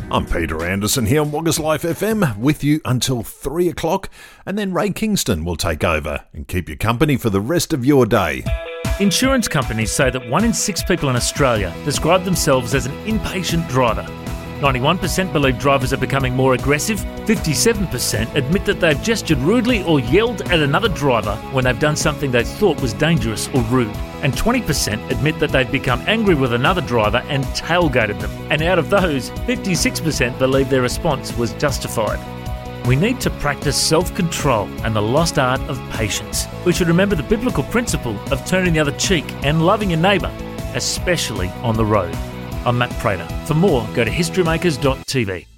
I'm Peter Anderson here on Wagga's Life FM with you until 3 o'clock, and then Ray Kingston will take over and keep you company for the rest of your day. Insurance companies say that 1 in 6 people in Australia describe themselves as an impatient driver. 91% believe drivers are becoming more aggressive, 57% admit that they've gestured rudely or yelled at another driver when they've done something they thought was dangerous or rude, and 20% admit that they've become angry with another driver and tailgated them. And out of those, 56% believe their response was justified. We need to practice self-control and the lost art of patience. We should remember the biblical principle of turning the other cheek and loving your neighbour, especially on the road. I'm Matt Prater. For more, go to historymakers.tv.